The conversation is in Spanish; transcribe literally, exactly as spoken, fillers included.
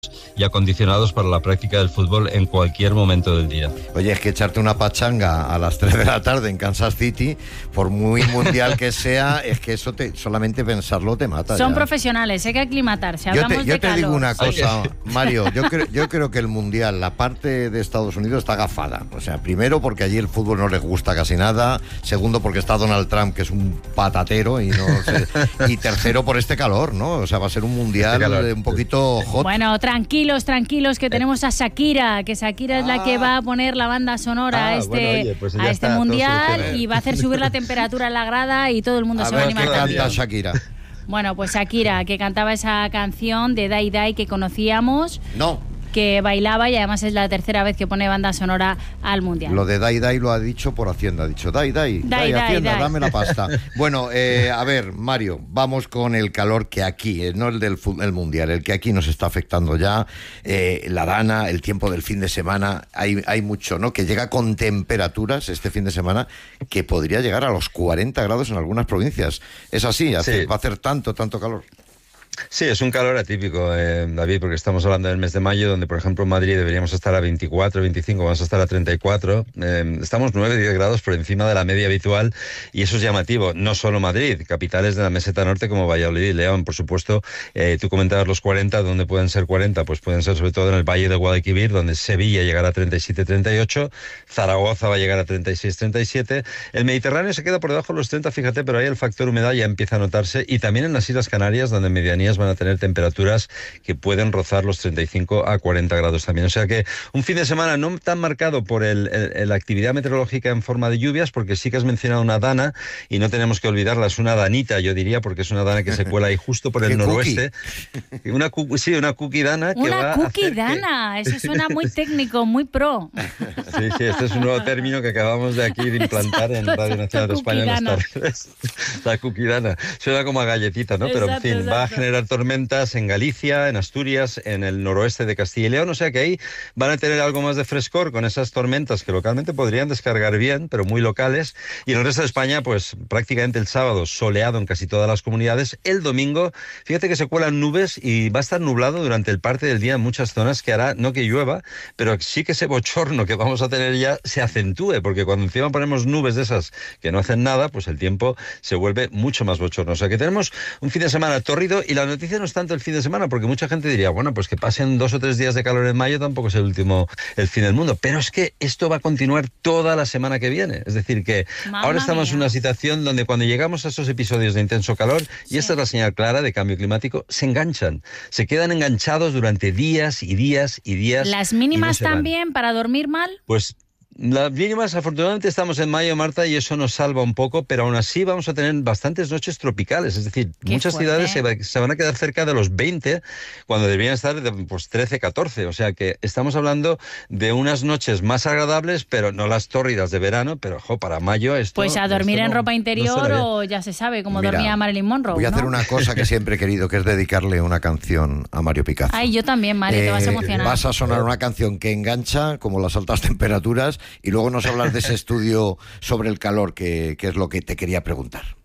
y acondicionados para la práctica del fútbol en cualquier momento del día. Oye, es que echarte una pachanga a las tres de la tarde en Kansas City, por muy mundial que sea, es que eso te, solamente pensarlo te mata. Son ya. profesionales, hay que aclimatarse. Yo Hablamos te, yo de te calor. digo una cosa, Sí. Mario, yo creo, yo creo que el mundial, la parte de Estados Unidos está agafada. O sea, primero porque allí el fútbol no les gusta casi nada, segundo porque está Donald Trump, que es un patatero, y no sé, y tercero por este calor, ¿no? O sea, va a ser un mundial Este calor, eh, un poquito hot. Bueno, tranquilos, tranquilos, que tenemos a Shakira, que Shakira es la que va a poner la banda sonora Ah, a este, bueno, oye, pues ya a este está, todo mundial solucionado. y va a hacer subir la temperatura en la grada y todo el mundo A se va a ver qué animar canta también. Shakira. Bueno, pues Shakira, que cantaba esa canción de Dai Dai que conocíamos, No. que bailaba y además es la tercera vez que pone banda sonora al mundial. Lo de Dai Dai lo ha dicho por Hacienda, ha dicho Dai Dai, Dai, Dai, Dai, Hacienda, Dai. dame la pasta. Bueno, eh, a ver, Mario, vamos con el calor que aquí, eh, no el del fu- el mundial, el que aquí nos está afectando ya, eh, la dana, el tiempo del fin de semana, hay, hay mucho, ¿no? Que llega con temperaturas este fin de semana que podría llegar a los cuarenta grados en algunas provincias. Es así, hace- Sí. va a hacer tanto, tanto calor. Sí, es un calor atípico, eh, David, porque estamos hablando del mes de mayo, donde, por ejemplo, en Madrid deberíamos estar a veinticuatro, veinticinco, vamos a estar a treinta y cuatro. Eh, estamos nueve, diez grados por encima de la media habitual y eso es llamativo. No solo Madrid, capitales de la meseta norte como Valladolid y León, por supuesto. Eh, tú comentabas los cuarenta, ¿dónde pueden ser cuarenta? Pues pueden ser sobre todo en el Valle de Guadalquivir, donde Sevilla llegará a treinta y siete, treinta y ocho, Zaragoza va a llegar a treinta y seis, treinta y siete. El Mediterráneo se queda por debajo de los treinta, fíjate, pero ahí el factor humedad ya empieza a notarse y también en las Islas Canarias, donde en medianías van a tener temperaturas que pueden rozar los treinta y cinco a cuarenta grados también. O sea que un fin de semana no tan marcado por el, el, la actividad meteorológica en forma de lluvias, porque sí que has mencionado una dana y no tenemos que olvidarla, es una danita, yo diría, porque es una dana que se cuela ahí justo por el ¿Qué noroeste. Una cu- sí, una cookie dana. Que Una va a cookie hacer que- dana, eso suena muy técnico, muy pro. Sí, sí, este es un nuevo término que acabamos de aquí de implantar en Radio Nacional de España en las tardes. La cuquidana. Suena como a galletita, ¿no? Pero en Exacto, fin, va a exacto. generar tormentas en Galicia, en Asturias, en el noroeste de Castilla y León, o sea que ahí van a tener algo más de frescor con esas tormentas que localmente podrían descargar bien, pero muy locales. Y en el resto de España, pues prácticamente el sábado soleado en casi todas las comunidades. El domingo, fíjate que se cuelan nubes y va a estar nublado durante el parte del día en muchas zonas, que hará, no que llueva, pero sí que ese bochorno que vamos a tener ya se acentúe, porque cuando encima ponemos nubes de esas que no hacen nada, pues el tiempo se vuelve mucho más bochorno. O sea que tenemos un fin de semana tórrido y la noticia no es tanto el fin de semana, porque mucha gente diría, bueno, pues que pasen dos o tres días de calor en mayo tampoco es el último, el fin del mundo. Pero es que esto va a continuar toda la semana que viene. Es decir, que Mamma ahora estamos en mía. una situación donde cuando llegamos a esos episodios de intenso calor, Sí. y esta es la señal clara de cambio climático, se enganchan. Se quedan enganchados durante días y días y días. Las y no mínimas se van. también para dormir mal. Pues las mínimas, afortunadamente estamos en mayo, Marta, y eso nos salva un poco, pero aún así vamos a tener bastantes noches tropicales, es decir, Qué muchas fuerte. ciudades se, va- se van a quedar cerca de los veinte, cuando deberían estar de pues, trece, catorce, o sea que estamos hablando de unas noches más agradables, pero no las tórridas de verano, pero ojo, para mayo esto... Pues a dormir esto en no- ropa no interior suena bien. o ya se sabe, como Mira, dormía Marilyn Monroe. Voy a ¿no? hacer una cosa que siempre he querido, que es dedicarle una canción a Mario Picazo. Ay, yo también, Mario, te vas a Eh, emocionar. Vas a sonar una canción que engancha, como las altas temperaturas, y luego nos hablas de ese estudio sobre el calor, que, que es lo que te quería preguntar.